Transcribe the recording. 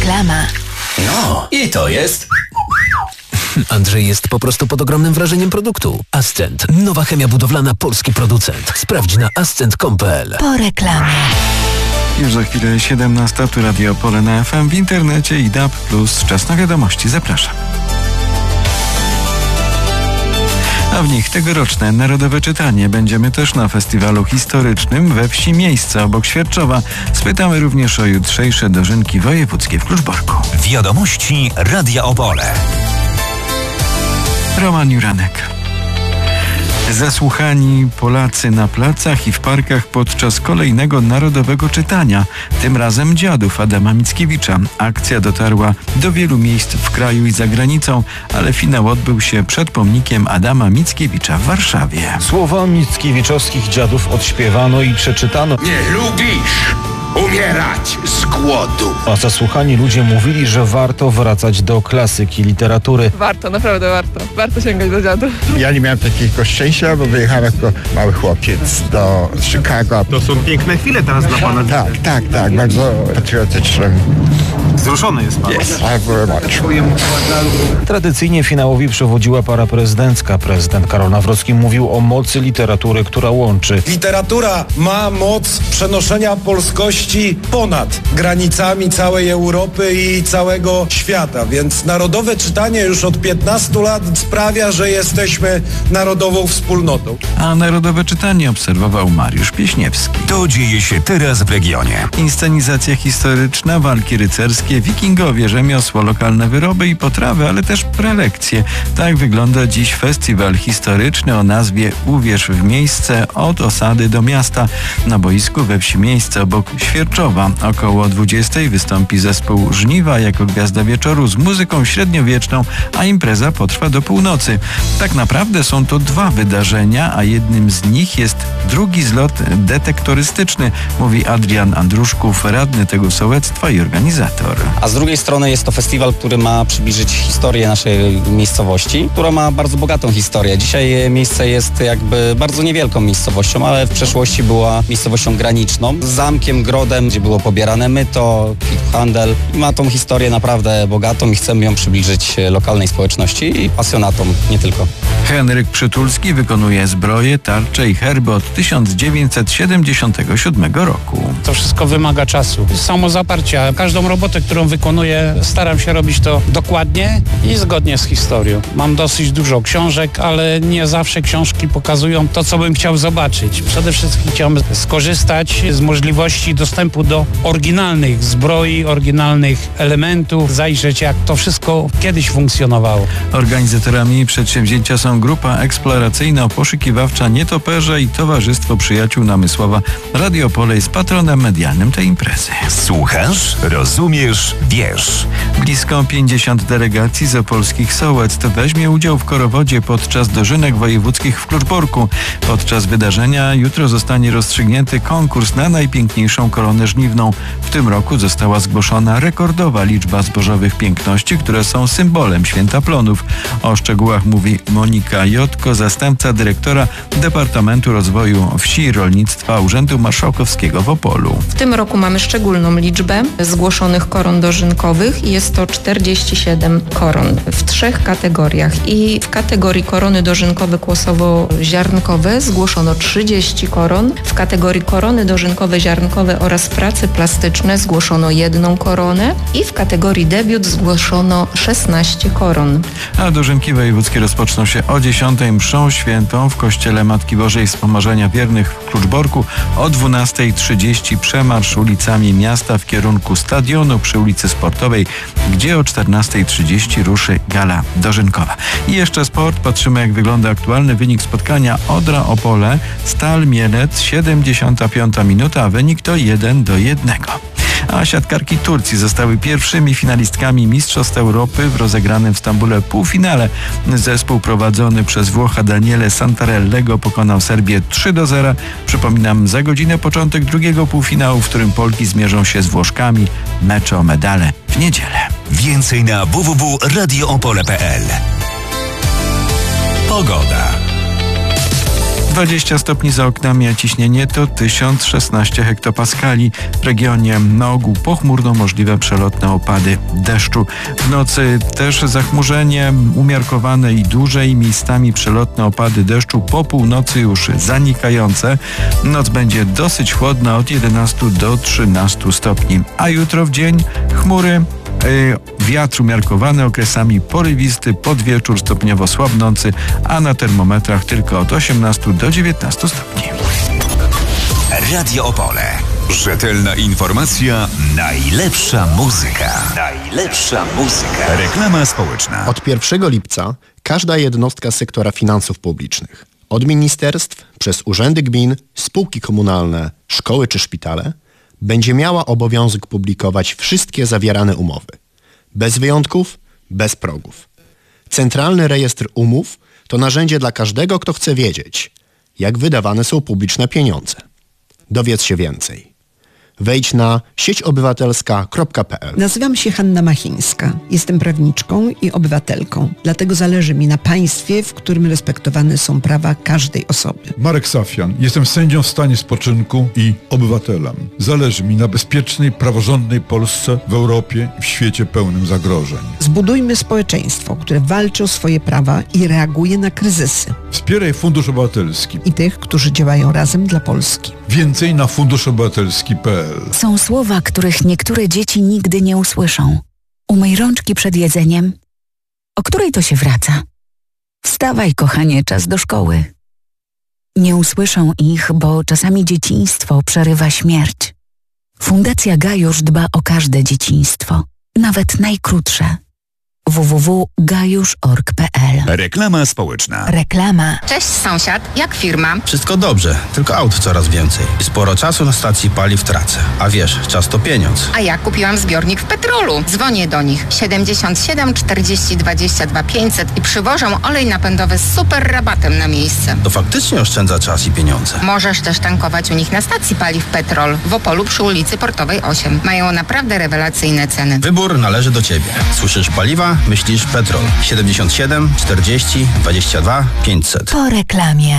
Reklama. No, i to jest... Andrzej jest po prostu pod ogromnym wrażeniem produktu. Ascent. Nowa chemia budowlana, polski producent. Sprawdź na ascent.com.pl. Po reklamie. Już za chwilę 17, tu Radio Opole na FM, w internecie i DAB+. Czas na wiadomości. Zapraszam. A w nich tegoroczne Narodowe Czytanie. Będziemy też na festiwalu historycznym we wsi Miejsce obok Świerczowa. Spytamy również o jutrzejsze dożynki wojewódzkie w Kluczborku. Wiadomości Radia Opole. Roman Juranek. Zasłuchani Polacy na placach i w parkach podczas kolejnego Narodowego Czytania. Tym razem Dziadów Adama Mickiewicza. Akcja dotarła do wielu miejsc w kraju i za granicą, ale finał odbył się przed pomnikiem Adama Mickiewicza w Warszawie. Słowa mickiewiczowskich dziadów odśpiewano i przeczytano. Nie lubisz umierać z głodu. A zasłuchani ludzie mówili, że warto wracać do klasyki literatury. Warto, naprawdę warto. Warto sięgać do dziadów. Ja nie miałem takiego szczęścia, bo wyjechałem jako mały chłopiec do Chicago. To są piękne chwile teraz dla pana. Tak, bardzo patriotycznym. Wzruszony jest pan. Yes, I very much. Tradycyjnie finałowi przewodziła para prezydencka. Prezydent Karol Nawrocki mówił o mocy literatury, która łączy. Literatura ma moc przenoszenia polskości ponad granicami całej Europy i całego świata, więc Narodowe Czytanie już od 15 lat sprawia, że jesteśmy narodową wspólnotą. A Narodowe Czytanie obserwował Mariusz Pieśniewski. To dzieje się teraz w regionie. Inscenizacja historyczna, walki rycerskie, wikingowie, rzemiosło, lokalne wyroby i potrawy, ale też prelekcje. Tak wygląda dziś festiwal historyczny o nazwie Uwierz w miejsce, od osady do miasta. Na boisku we wsi Miejsce obok Świerczowa. Około 20 wystąpi zespół Żniwa jako gwiazda wieczoru z muzyką średniowieczną, a impreza potrwa do północy. Tak naprawdę są to dwa wydarzenia, a jednym z nich jest drugi zlot detektorystyczny, mówi Adrian Andruszków, radny tego sołectwa i organizator. A z drugiej strony jest to festiwal, który ma przybliżyć historię naszej miejscowości, która ma bardzo bogatą historię. Dzisiaj miejsce jest jakby bardzo niewielką miejscowością, ale w przeszłości była miejscowością graniczną, z zamkiem, grodem, gdzie było pobierane myto, handel. I ma tą historię naprawdę bogatą i chcemy ją przybliżyć lokalnej społeczności i pasjonatom, nie tylko. Henryk Przytulski wykonuje zbroje, tarcze i herby od 1977 roku. To wszystko wymaga czasu, samozaparcia. Każdą robotę, którą wykonuję, staram się robić to dokładnie i zgodnie z historią. Mam dosyć dużo książek, ale nie zawsze książki pokazują to, co bym chciał zobaczyć. Przede wszystkim chciałbym skorzystać z możliwości dostępu do oryginalnych zbroi, oryginalnych elementów, zajrzeć, jak to wszystko kiedyś funkcjonowało. Organizatorami przedsięwzięcia są Grupa Eksploracyjno-Poszukiwawcza Nietoperze i Towarzystwo Przyjaciół Namysłowa. Radio Opole jest patronem medialnym tej imprezy. Słuchasz, rozumiesz, wiesz. Blisko 50 delegacji z opolskich sołectw weźmie udział w Korowodzie podczas dożynek wojewódzkich w Kluczborku. Podczas wydarzenia jutro zostanie rozstrzygnięty konkurs na najpiękniejszą koronę żniwną. W tym roku została zgłoszona rekordowa liczba zbożowych piękności, które są symbolem Święta Plonów. O szczegółach mówi Monika Jotko, zastępca dyrektora Departamentu Rozwoju Wsi i Rolnictwa Urzędu Marszałkowskiego w Opolu. W tym roku mamy szczególną liczbę zgłoszonych koron dożynkowych i jest to 47 koron w 3 kategoriach. I w kategorii korony dożynkowe kłosowo-ziarnkowe zgłoszono 30 koron. W kategorii korony dożynkowe ziarnkowe oraz prace plastyczne zgłoszono 1 koronę i w kategorii debiut zgłoszono 16 koron. A dożynki wojewódzkie rozpoczną się o 10 mszą świętą w Kościele Matki Bożej Wspomożenia Wiernych w Kluczborku. O 12:30 przemarsz ulicami miasta w kierunku stadionu przy ulicy Sportowej, gdzie o 14:30 ruszy gala dożynkowa. I jeszcze sport. Patrzymy, jak wygląda aktualny wynik spotkania Odra-Opole. Stal Mielec, 75. minuta, a wynik to 1-1. A siatkarki Turcji zostały pierwszymi finalistkami Mistrzostw Europy w rozegranym w Stambule półfinale. Zespół prowadzony przez Włocha Daniele Santarellego pokonał Serbię 3-0. Przypominam, za godzinę początek drugiego półfinału, w którym Polki zmierzą się z Włoszkami. Mecze o medale w niedzielę. Więcej na www.radioopole.pl. Pogoda. 20 stopni za oknami, a ciśnienie to 1016 hektopaskali. W regionie na ogół pochmurno, możliwe przelotne opady deszczu. W nocy też zachmurzenie umiarkowane i duże i miejscami przelotne opady deszczu, po północy już zanikające. Noc będzie dosyć chłodna, od 11 do 13 stopni. A jutro w dzień chmury, wiatr umiarkowany, okresami porywisty, pod wieczór stopniowo słabnący, a na termometrach tylko od 18 do 19 stopni. Radio Opole. Rzetelna informacja, najlepsza muzyka. Najlepsza muzyka. Reklama społeczna. Od 1 lipca każda jednostka sektora finansów publicznych, od ministerstw przez urzędy gmin, spółki komunalne, szkoły czy szpitale, będzie miała obowiązek publikować wszystkie zawierane umowy. Bez wyjątków, bez progów. Centralny Rejestr Umów to narzędzie dla każdego, kto chce wiedzieć, jak wydawane są publiczne pieniądze. Dowiedz się więcej. Wejdź na sieciobywatelska.pl. Nazywam się Hanna Machińska. Jestem prawniczką i obywatelką. Dlatego zależy mi na państwie, w którym respektowane są prawa każdej osoby. Marek Safian. Jestem sędzią w stanie spoczynku i obywatelem. Zależy mi na bezpiecznej, praworządnej Polsce w Europie i w świecie pełnym zagrożeń. Zbudujmy społeczeństwo, które walczy o swoje prawa i reaguje na kryzysy. Wspieraj Fundusz Obywatelski I tych, którzy działają razem dla Polski. Więcej na funduszobywatelski.pl. Są słowa, których niektóre dzieci nigdy nie usłyszą. Umyj rączki przed jedzeniem. O której to się wraca? Wstawaj, kochanie, czas do szkoły. Nie usłyszą ich, bo czasami dzieciństwo przerywa śmierć. Fundacja Gajusz dba o każde dzieciństwo, nawet najkrótsze. www.gajusz.org.pl. Reklama społeczna. Reklama. Cześć sąsiad, jak firma? Wszystko dobrze, tylko aut coraz więcej. I sporo czasu na stacji paliw tracę. A wiesz, czas to pieniądz. A ja kupiłam zbiornik w Petrolu. Dzwonię do nich 77 40 22 500 i przywożą olej napędowy z super rabatem na miejsce. To faktycznie oszczędza czas i pieniądze. Możesz też tankować u nich na stacji paliw Petrol w Opolu przy ulicy Portowej 8. Mają naprawdę rewelacyjne ceny. Wybór należy do Ciebie. Słyszysz paliwa? Myślisz Petrol. 77 40 22 500. Po reklamie.